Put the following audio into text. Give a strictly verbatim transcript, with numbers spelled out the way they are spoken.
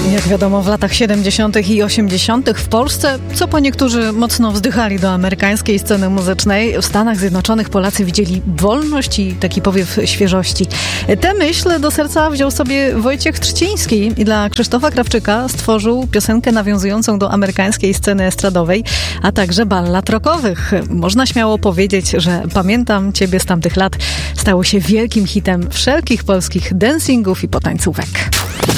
Jak wiadomo, w latach siedemdziesiątych i osiemdziesiątych w Polsce, co po niektórzy mocno wzdychali do amerykańskiej sceny muzycznej, w Stanach Zjednoczonych Polacy widzieli wolność i taki powiew świeżości. Tę myśl do serca wziął sobie Wojciech Trzciński i dla Krzysztofa Krawczyka stworzył piosenkę nawiązującą do amerykańskiej sceny estradowej, a także ballad rockowych. Można śmiało powiedzieć, że Pamiętam Ciebie z tamtych lat stało się wielkim hitem wszelkich polskich dancingów i potańcówek.